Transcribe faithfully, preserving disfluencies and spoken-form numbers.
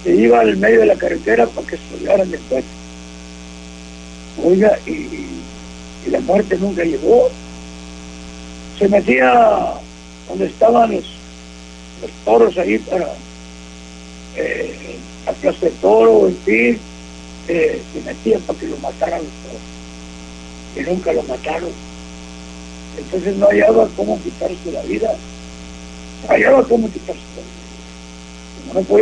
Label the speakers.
Speaker 1: se iba al medio de la carretera para que se olvidaran después. Oiga, y, y la muerte nunca llegó. Se metía donde estaban los, los toros ahí para eh, la plaza de toro, en fin, eh, se metía para que lo mataran los toros, y nunca lo mataron. Entonces no hallaba cómo quitarse la vida, no hallaba cómo quitarse la vida. Como no podía